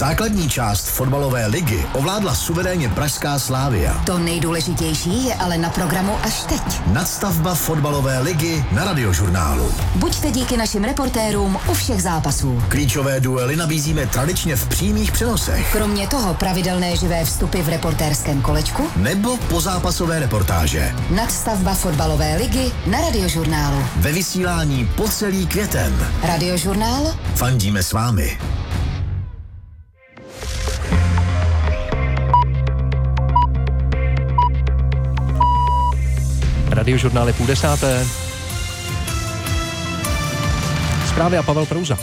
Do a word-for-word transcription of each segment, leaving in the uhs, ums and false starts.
Základní část fotbalové ligy ovládla suverénně pražská Slavia. To nejdůležitější je ale na programu až teď. Nadstavba fotbalové ligy na Radiožurnálu. Buďte díky našim reportérům u všech zápasů. Klíčové duely nabízíme tradičně v přímých přenosech. Kromě toho pravidelné živé vstupy v reportérském kolečku nebo pozápasové reportáže. Nadstavba fotbalové ligy na Radiožurnálu. Ve vysílání po celý květen. Radiožurnál? Fandíme s vámi. Radiožurnál je půl desáté. Zprávy a Pavel Prouza.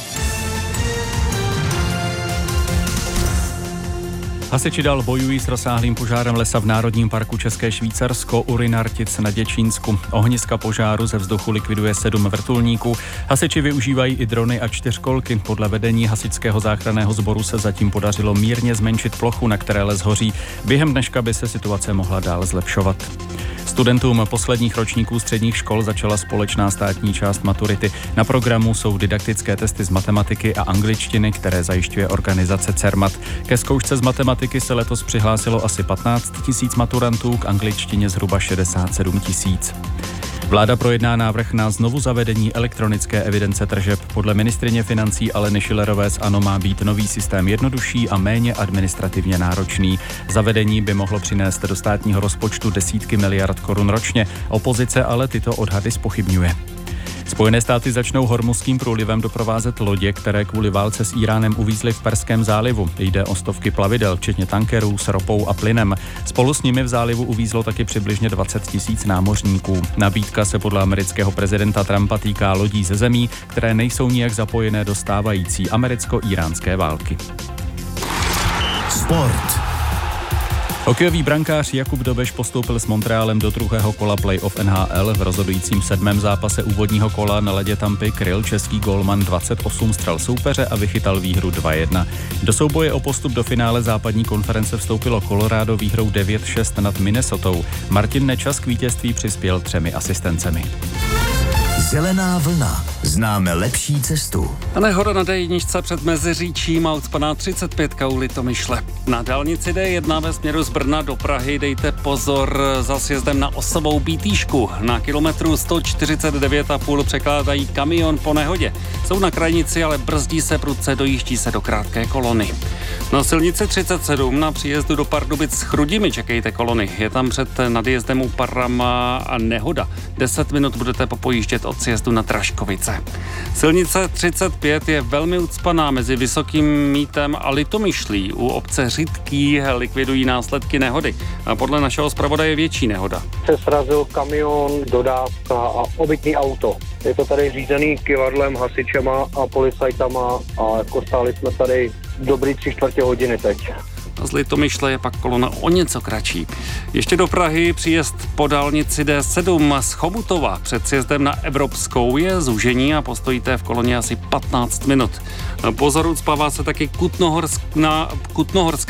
Hasiči dál bojují s rozsáhlým požárem lesa v Národním parku České Švýcarsko u Rynartic na Děčínsku. Ohniska požáru ze vzduchu likviduje sedm vrtulníků. Hasiči využívají i drony a čtyřkolky. Podle vedení hasičského záchranného sboru se zatím podařilo mírně zmenšit plochu, na které les hoří. Během dneška by se situace mohla dál zlepšovat. Studentům posledních ročníků středních škol začala společná státní část maturity. Na programu jsou didaktické testy z matematiky a angličtiny, které zajišťuje organizace CERMAT. Ke zkoušce z matematiky se letos přihlásilo asi patnáct tisíc maturantů, k angličtině zhruba šedesát sedm tisíc. Vláda projedná návrh na znovu zavedení elektronické evidence tržeb. Podle ministryně financí Aleny Schillerové z ANO má být nový systém jednodušší a méně administrativně náročný. Zavedení by mohlo přinést do státního rozpočtu desítky miliard korun ročně. Opozice ale tyto odhady zpochybňuje. Spojené státy začnou Hormuzským průlivem doprovázet lodě, které kvůli válce s Íránem uvízly v Perském zálivu. Jde o stovky plavidel, včetně tankerů s ropou a plynem. Spolu s nimi v zálivu uvízlo taky přibližně dvacet tisíc námořníků. Nabídka se podle amerického prezidenta Trumpa týká lodí ze zemí, které nejsou nijak zapojené do stávající americko-íránské války. Sport. Hokejový brankář Jakub Dobeš postoupil s Montrealem do druhého kola playoff N H L. V rozhodujícím sedmém zápase úvodního kola na ledě Tampy kryl český gólman dvacet osm střel soupeře a vychytal výhru dva jedna. Do souboje o postup do finále západní konference vstoupilo Colorado výhrou devět šest nad Minnesotou. Martin Nečas k vítězství přispěl třemi asistencemi. Zelená vlna. Známe lepší cestu. A nehoda na D jedna před Meziříčím a ucpaná třicet pět u Litomyšle. Na dálnici D jedna ve směru z Brna do Prahy dejte pozor za sjezdem na osovou Bítýšku. Na kilometru sto čtyřicet devět a půl překládají kamion po nehodě. Jsou na krajnici, ale brzdí se prudce, dojíždí se do krátké kolony. Na silnici třicet sedm na příjezdu do Pardubic s Chrudimi čekejte kolony. Je tam před nadjezdem u Parama a nehoda. deset minut budete popojíždět od sjezdu na Traškovice. Silnice třicet pět je velmi ucpaná mezi Vysokým Mítem a Litomyšlí. U obce Řitký likvidují následky nehody. A podle našeho zpravodaje větší nehoda. Se srazil kamion, dodávka a obytný auto. Je to tady řízený kyvadlem, hasičema a policajtama a jako stáli jsme tady dobrý tři čtvrtě hodiny teď. Z Litomyšle je pak kolona o něco kratší. Ještě do Prahy příjezd po dálnici D sedm z Chomutova před sjezdem na Evropskou je zúžení a postojíte v koloně asi patnáct minut. Pozor, ucpává se taky Kutnohorsk na Kutnohorská